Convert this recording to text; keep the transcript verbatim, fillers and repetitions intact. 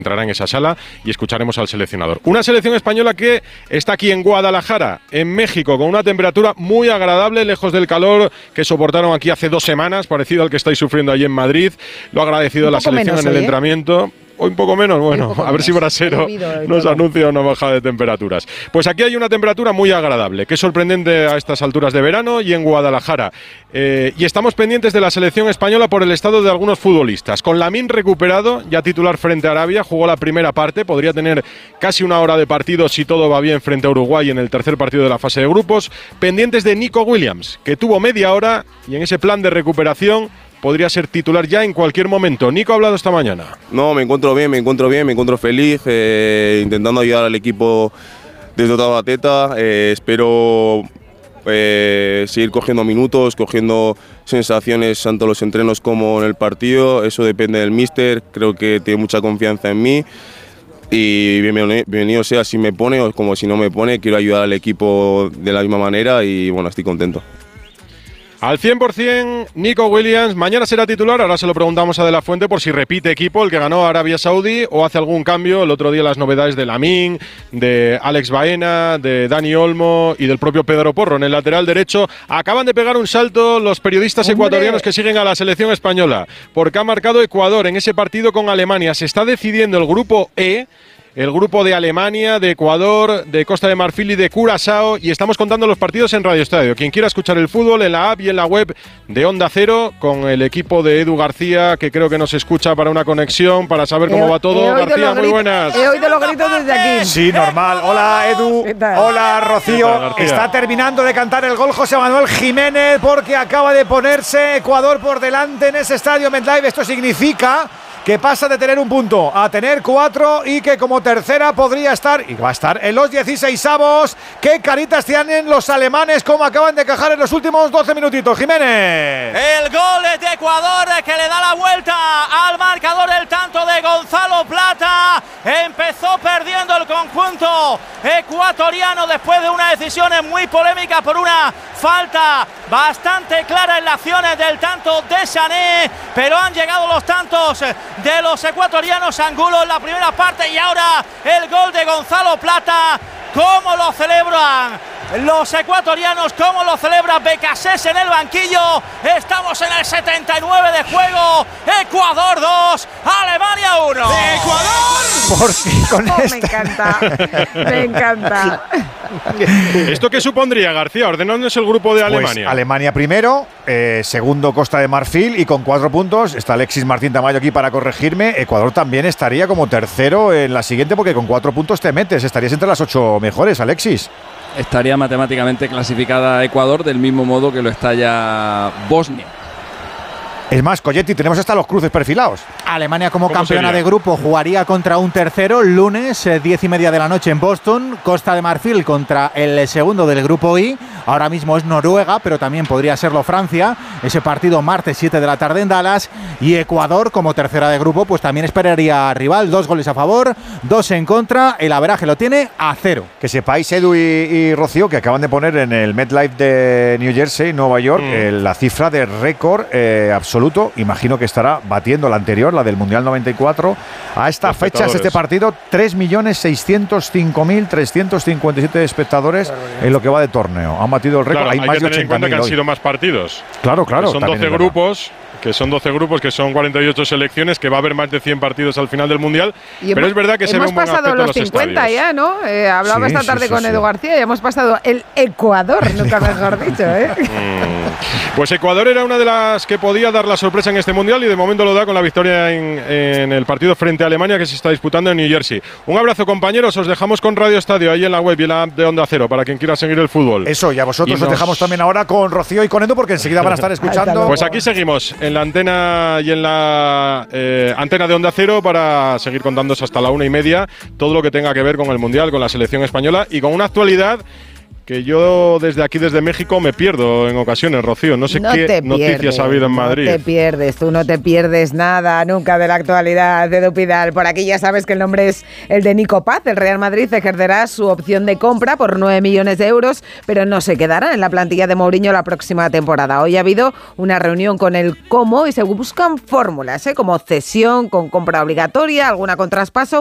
entrará en esa sala y escucharemos al seleccionador. Una selección española que está aquí en Guadalajara, en México, con una temperatura muy agradable, lejos del calor que soportaron aquí hace dos semanas, parecido al que estáis sufriendo allí en Madrid. Lo ha agradecido la selección en el hoy, entrenamiento. ¿eh? Hoy un poco menos, bueno, poco a ver menos. Si Brasero nos anuncia una bajada de temperaturas. Pues aquí hay una temperatura muy agradable, que es sorprendente a estas alturas de verano y en Guadalajara. Eh, y estamos pendientes de la selección española por el estado de algunos futbolistas. Con Lamine recuperado, ya titular frente a Arabia, jugó la primera parte, podría tener casi una hora de partido si todo va bien frente a Uruguay en el tercer partido de la fase de grupos. Pendientes de Nico Williams, que tuvo media hora y en ese plan de recuperación podría ser titular ya en cualquier momento. Nico ha hablado esta mañana. No, me encuentro bien, me encuentro bien, me encuentro feliz, eh, intentando ayudar al equipo desde toda la teta. Eh, espero eh, seguir cogiendo minutos, cogiendo sensaciones tanto en los entrenos como en el partido. Eso depende del míster, creo que tiene mucha confianza en mí. Y bienvenido, bienvenido sea si me pone o como si no me pone, quiero ayudar al equipo de la misma manera y bueno, estoy contento. Al cien por cien, Nico Williams, mañana será titular, ahora se lo preguntamos a De La Fuente por si repite equipo el que ganó Arabia Saudí o hace algún cambio. El otro día las novedades de Lamine, de Alex Baena, de Dani Olmo y del propio Pedro Porro en el lateral derecho. Acaban de pegar un salto los periodistas ¡Hombre! ecuatorianos que siguen a la selección española, porque ha marcado Ecuador en ese partido con Alemania. Se está decidiendo el grupo E, el grupo de Alemania, de Ecuador, de Costa de Marfil y de Curazao, y estamos contando los partidos en Radio Estadio. Quien quiera escuchar el fútbol en la app y en la web de Onda Cero, con el equipo de Edu García, que creo que nos escucha para una conexión, para saber cómo va todo. García, muy buenas. He oído los gritos desde aquí. Sí, normal. Hola, Edu. Hola, Rocío. Está terminando de cantar el gol José Manuel Jiménez porque acaba de ponerse Ecuador por delante en ese estadio MetLife. Esto significa que pasa de tener un punto a tener cuatro y que como tercera podría estar, y va a estar en los dieciseisavos. ¿Qué caritas tienen los alemanes? ¿Cómo acaban de cajar en los últimos doce minutitos? Jiménez. El gol es de Ecuador que le da la vuelta al marcador, el tanto de Gonzalo Plata. Empezó perdiendo el conjunto ecuatoriano después de una decisión muy polémica por una falta bastante clara en las acciones del tanto de Sané, pero han llegado los tantos de los ecuatorianos. Angulo en la primera parte y ahora el gol de Gonzalo Plata. ¿Cómo lo celebran los ecuatorianos? ¿Cómo lo celebra Becasés en el banquillo? Estamos en el setenta y nueve de juego. Ecuador dos, Alemania uno. ¡De Ecuador! Porque con oh, esta... Me encanta, me encanta. ¿Esto qué supondría, García? Ordenándonos el grupo de Alemania. Pues Alemania primero, eh, segundo Costa de Marfil y con cuatro puntos. Está Alexis Martín Tamayo aquí para corregirme. Ecuador también estaría como tercero en la siguiente porque con cuatro puntos te metes. Estarías entre las ocho mejores, Alexis. Estaría matemáticamente clasificada Ecuador del mismo modo que lo está ya Bosnia. Es más, Colletti, tenemos hasta los cruces perfilados. Alemania como campeona sería? de grupo jugaría contra un tercero lunes, eh, diez y media de la noche en Boston. Costa de Marfil contra el segundo del grupo I. Ahora mismo es Noruega, pero también podría serlo Francia. Ese partido martes siete de la tarde en Dallas. Y Ecuador como tercera de grupo, pues también esperaría rival. Dos goles a favor, dos en contra. El averaje lo tiene a cero. Que sepáis, Edu y, y Rocío, que acaban de poner en el MetLife de New Jersey, Nueva York, mm. eh, la cifra de récord eh, absoluto. Imagino que estará batiendo la anterior, la del Mundial noventa y cuatro. A estas fechas, este partido, tres millones seiscientos cinco mil trescientos cincuenta y siete espectadores en lo que va de torneo. Han batido el récord. Claro, hay, hay más que de tener en cuenta que han hoy. sido más partidos. Claro, claro. Que son doce grupos. que son doce grupos, que son cuarenta y ocho selecciones, que va a haber más de cien partidos al final del Mundial. Y pero hemos, es verdad que se ve un buen aspecto hemos pasado los cincuenta ya, ¿no? Eh, hablaba sí, esta tarde sí, sí, con Edu sí. García y hemos pasado el Ecuador, nunca mejor dicho, ¿eh? Mm. Pues Ecuador era una de las que podía dar la sorpresa en este Mundial y de momento lo da con la victoria en, en el partido frente a Alemania que se está disputando en New Jersey. Un abrazo, compañeros, os dejamos con Radio Estadio ahí en la web y en la app de Onda Cero para quien quiera seguir el fútbol. Eso, y a vosotros y os nos... dejamos también ahora con Rocío y con Edu porque enseguida van a estar escuchando. Pues aquí seguimos en la antena y en la eh, antena de Onda Cero para seguir contándoos hasta la una y media todo lo que tenga que ver con el Mundial, con la selección española y con una actualidad que yo desde aquí, desde México, me pierdo en ocasiones, Rocío. No sé no qué noticias ha habido en Madrid. No te pierdes, tú no te pierdes nada nunca de la actualidad de Edu Pidal. Por aquí ya sabes que el nombre es el de Nico Paz. El Real Madrid ejercerá su opción de compra por nueve millones de euros, pero no se quedará en la plantilla de Mourinho la próxima temporada. Hoy ha habido una reunión con el Como y se buscan fórmulas, ¿eh? como cesión con compra obligatoria, alguna con traspaso